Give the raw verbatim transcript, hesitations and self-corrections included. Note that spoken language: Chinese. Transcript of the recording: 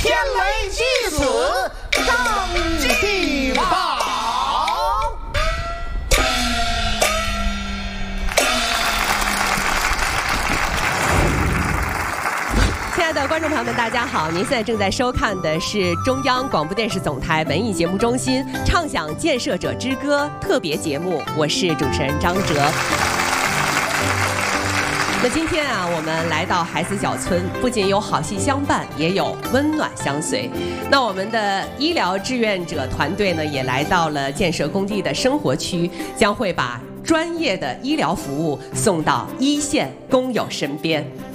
天雷击死张继宝。 亲爱的观众朋友们，大家好！您现在正在收看的是中央广播电视总台文艺节目中心《畅享建设者之歌》特别节目，我是主持人张哲。那今天啊，我们来到海子角村，不仅有好戏相伴，也有温暖相随。那我们的医疗志愿者团队呢，也来到了建设工地的生活区，将会把专业的医疗服务送到一线工友身边。